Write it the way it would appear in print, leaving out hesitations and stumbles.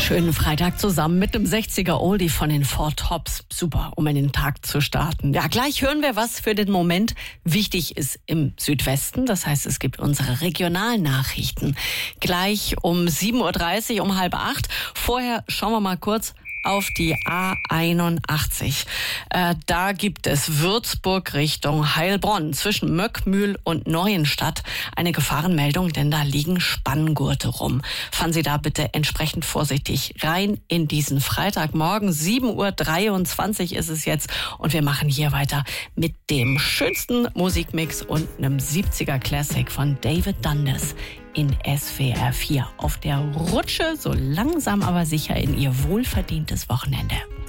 Schönen Freitag zusammen mit einem 60er Oldie von den Four Tops. Super, um in den Tag zu starten. Ja, gleich hören wir, was für den Moment wichtig ist im Südwesten. Das heißt, es gibt unsere Regionalnachrichten. Gleich um 7.30 Uhr, um 7:30. Vorher schauen wir mal kurz auf die A81. Da gibt es Würzburg Richtung Heilbronn zwischen Möckmühl und Neuenstadt eine Gefahrenmeldung, denn da liegen Spanngurte rum. Fahren Sie da bitte entsprechend vorsichtig rein in diesen Freitagmorgen. 7.23 Uhr ist es jetzt und wir machen hier weiter mit dem schönsten Musikmix und einem 70er Classic von David Dundas in SWR 4 auf der Rutsche, so langsam aber sicher in ihr wohlverdientes Wochenende.